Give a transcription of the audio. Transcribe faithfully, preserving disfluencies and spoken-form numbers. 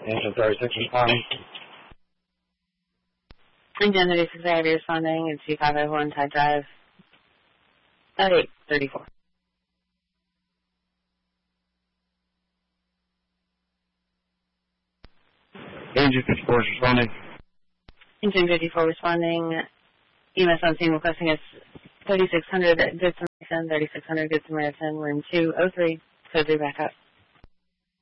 Engine thirty-six responding. Engine thirty-six, I have you responding. It's G five five one, Tide Drive. At eight thirty-four. Engine fifty-four is responding. Engine fifty-four responding. E M S on scene requesting us thirty-six hundred Good Samaritan, thirty-six hundred Good Samaritan, room two oh three, code three backup.